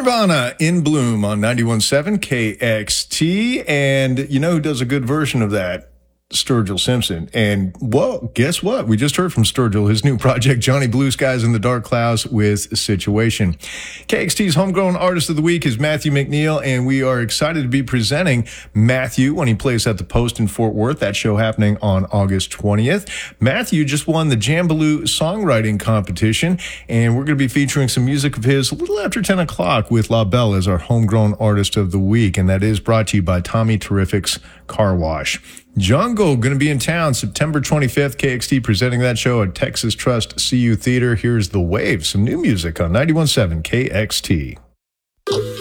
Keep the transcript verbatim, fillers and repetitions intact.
Nirvana in Bloom on ninety-one point seven K X T. And you know who does a good version of that? Sturgill Simpson. And, well, guess what? We just heard from Sturgill, his new project, Johnny Blue Skies in the Dark Clouds with Situation. K X T's Homegrown Artist of the Week is Matthew McNeil, and we are excited to be presenting Matthew when he plays at the Post in Fort Worth. That show happening on August twentieth. Matthew just won the Jambaloo Songwriting Competition, and we're going to be featuring some music of his a little after ten o'clock with La Belle as our Homegrown Artist of the Week, and that is brought to you by Tommy Terrific's Car Wash. Jungle going to be in town September twenty-fifth. K X T presenting that show at Texas Trust C U Theater. Here's The Wave, some new music on ninety-one point seven K X T.